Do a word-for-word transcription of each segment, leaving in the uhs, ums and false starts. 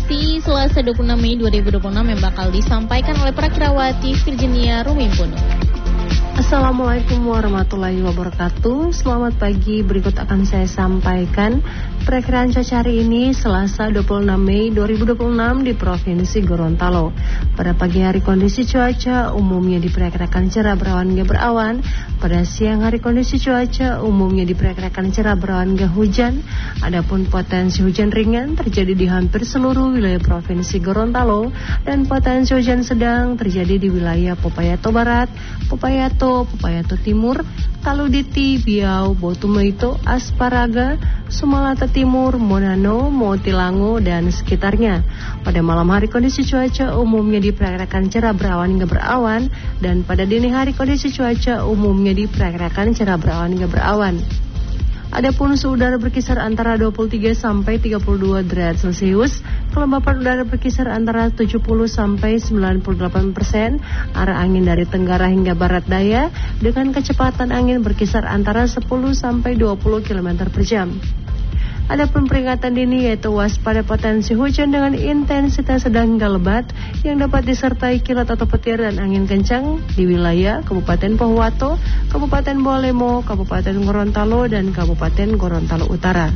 edisi Selasa dua puluh enam Mei dua ribu dua puluh enam yang bakal disampaikan oleh Prakrawati Virginia Rumimpuno. Assalamualaikum warahmatullahi wabarakatuh. Selamat pagi, berikut akan saya sampaikan perakiraan cuaca hari ini Selasa dua puluh enam Mei dua ribu dua puluh enam di Provinsi Gorontalo. Pada pagi hari kondisi cuaca umumnya diperkirakan cerah berawan hingga berawan. Pada siang hari kondisi cuaca umumnya diperkirakan cerah berawan hingga hujan. Adapun potensi hujan ringan terjadi di hampir seluruh wilayah Provinsi Gorontalo dan potensi hujan sedang terjadi di wilayah Popayato Barat, Popayato, Popayato Timur, Taluditi, Biau, Botumeito, Asparaga, Sumalata Timur, Monano, Motilango, dan sekitarnya. Pada malam hari kondisi cuaca umumnya diperkirakan cerah berawan hingga berawan, dan pada dini hari kondisi cuaca umumnya diperkirakan cerah berawan hingga berawan. Adapun suhu udara berkisar antara dua puluh tiga sampai tiga puluh dua derajat Celcius, kelembapan udara berkisar antara tujuh puluh sampai sembilan puluh delapan persen, arah angin dari tenggara hingga barat daya dengan kecepatan angin berkisar antara sepuluh sampai dua puluh kilometer per jam. Adapun peringatan dini yaitu waspada potensi hujan dengan intensitas sedang hingga lebat yang dapat disertai kilat atau petir dan angin kencang di wilayah Kabupaten Pohuwato, Kabupaten Bolemo, Kabupaten Gorontalo, dan Kabupaten Gorontalo Utara.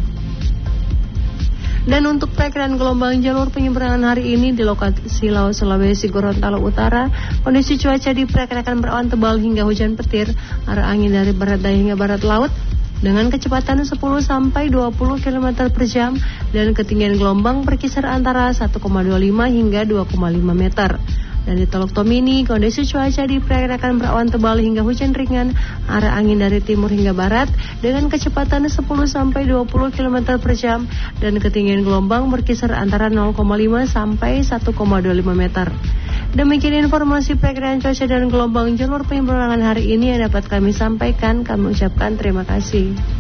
Dan untuk perakiraan gelombang jalur penyeberangan hari ini di lokasi Laut Sulawesi Gorontalo Utara, kondisi cuaca diperkirakan berawan tebal hingga hujan petir, arah angin dari barat daya hingga barat laut dengan kecepatan sepuluh sampai dua puluh kilometer per jam dan ketinggian gelombang berkisar antara satu koma dua lima hingga dua koma lima meter. Dan di Teluk Tomini, kondisi cuaca diperkirakan berawan tebal hingga hujan ringan, arah angin dari timur hingga barat dengan kecepatan sepuluh sampai dua puluh kilometer per jam dan ketinggian gelombang berkisar antara nol koma lima sampai satu koma dua lima meter. Demikian informasi perakiraan cuaca dan gelombang jalur penyeberangan hari ini yang dapat kami sampaikan. Kami ucapkan terima kasih.